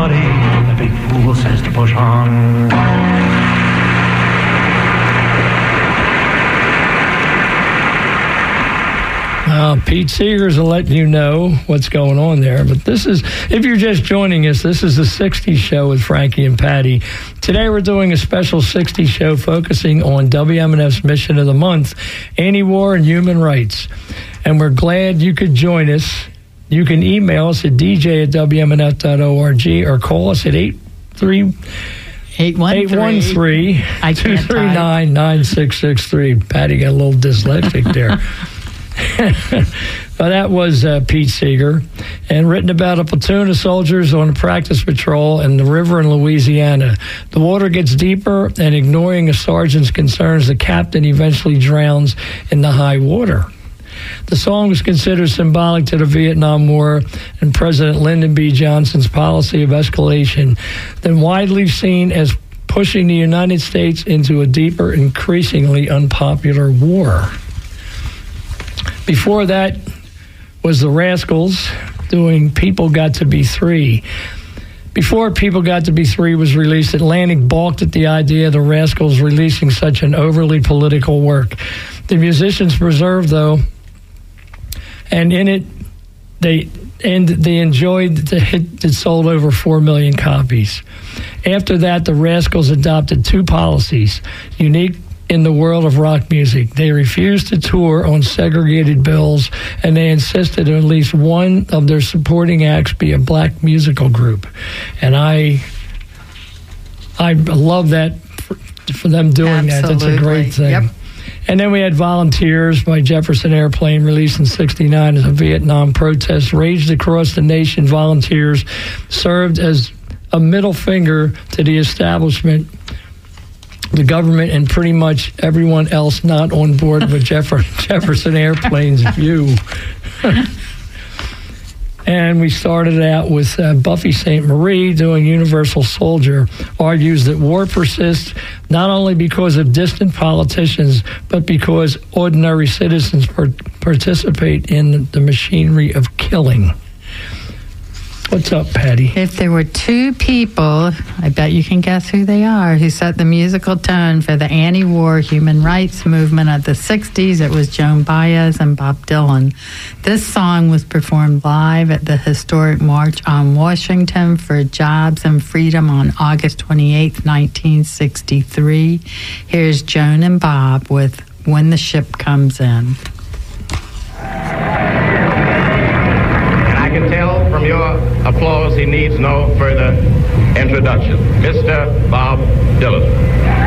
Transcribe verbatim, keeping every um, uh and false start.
everybody, the big fool says to push on. Uh, Pete Seegers will let you know what's going on there. But this is, if you're just joining us, this is the sixties show with Frankie and Patty. Today we're doing a special sixties show focusing on W M N F's mission of the month, anti-war and human rights. And we're glad you could join us. You can email us at d j at w m n f dot org or call us at eight three eight one three, two three nine, nine six six three. Patty got a little dyslexic there. Well, that was uh, Pete Seeger, and written about a platoon of soldiers on a practice patrol in the river in Louisiana. The water gets deeper, and ignoring a sergeant's concerns, the captain eventually drowns in the high water. The song was considered symbolic to the Vietnam War and President Lyndon B. Johnson's policy of escalation, then widely seen as pushing the United States into a deeper, increasingly unpopular war. Before that was the Rascals doing People Got to Be Three. Before People Got to Be Three was released, Atlantic balked at the idea of the Rascals releasing such an overly political work. The musicians preserved, though, and in it, they and they enjoyed the hit that sold over four million copies. After that, the Rascals adopted two policies, unique in the world of rock music. They refused to tour on segregated bills, and they insisted at least one of their supporting acts be a black musical group. And I I love that for, for them doing Absolutely. that. That's a great thing. Yep. And then we had Volunteers by Jefferson Airplane, released in sixty-nine as a Vietnam protest. Raged across the nation, Volunteers served as a middle finger to the establishment, the government, and pretty much everyone else not on board with Jeff- Jefferson Airplane's view. And we started out with uh, Buffy Sainte Marie doing Universal Soldier, argues that war persists not only because of distant politicians, but because ordinary citizens par- participate in the machinery of killing. What's up, Patty? If there were two people, I bet you can guess who they are, who set the musical tone for the anti-war human rights movement of the sixties, it was Joan Baez and Bob Dylan. This song was performed live at the historic March on Washington for Jobs and Freedom on August twenty-eighth, nineteen sixty-three. Here's Joan and Bob with When the Ship Comes In. I can tell from your applause he needs no further introduction. Mister Bob Dylan.